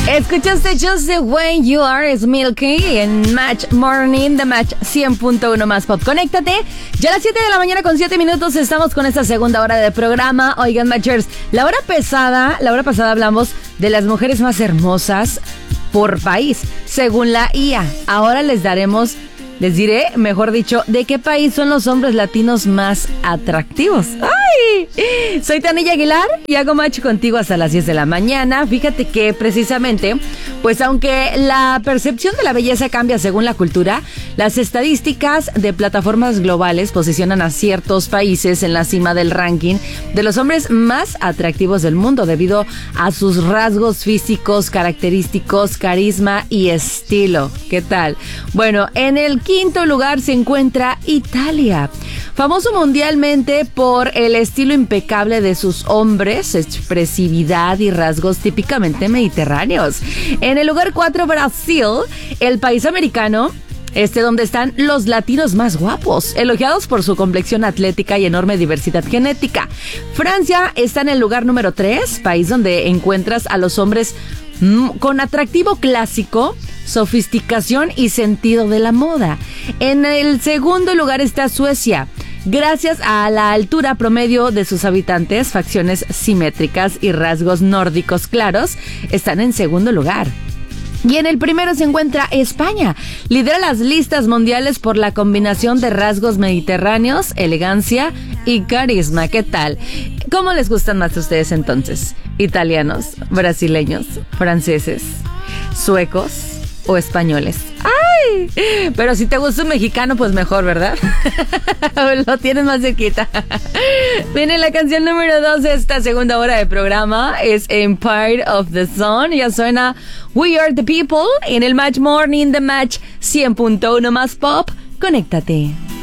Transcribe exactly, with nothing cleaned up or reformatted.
Escuchaste Just the Way You Are, es Milky en Match Morning, The Match cien punto uno más pop. Conéctate, ya a las siete de la mañana con siete minutos estamos con esta segunda hora de programa. Oigan, Matchers, la hora pesada, la hora pasada hablamos de las mujeres más hermosas por país, según la I A. Ahora les daremos, les diré, mejor dicho, de qué país son los hombres latinos más atractivos. ¡Ay! Soy Tania Aguilar y hago match contigo hasta las diez de la mañana. Fíjate que precisamente, pues aunque la percepción de la belleza cambia según la cultura, las estadísticas de plataformas globales posicionan a ciertos países en la cima del ranking de los hombres más atractivos del mundo debido a sus rasgos físicos, característicos, carisma y estilo. ¿Qué tal? Bueno, en el quinto lugar se encuentra Italia, famoso mundialmente por el estilo impecable de sus hombres, expresividad y rasgos típicamente mediterráneos. En el lugar cuatro, Brasil, el país americano, este donde están los latinos más guapos, elogiados por su complexión atlética y enorme diversidad genética. Francia está en el lugar número tres, país donde encuentras a los hombres mm, con atractivo clásico, sofisticación y sentido de la moda. En el segundo lugar está Suecia. Gracias a la altura promedio de sus habitantes, facciones simétricas y rasgos nórdicos claros, están en segundo lugar. Y en el primero se encuentra España. Lidera las listas mundiales por la combinación de rasgos mediterráneos, elegancia y carisma. ¿Qué tal? ¿Cómo les gustan más a ustedes entonces? ¿Italianos, brasileños, franceses, suecos o españoles? ¡Ay! Pero si te gusta un mexicano, pues mejor, ¿verdad? Lo tienes más cerquita. Viene la canción número dos de esta segunda hora de programa. Es Empire of the Sun. Ya suena We Are the People en el Match Morning, The Match cien punto uno más pop. Conéctate.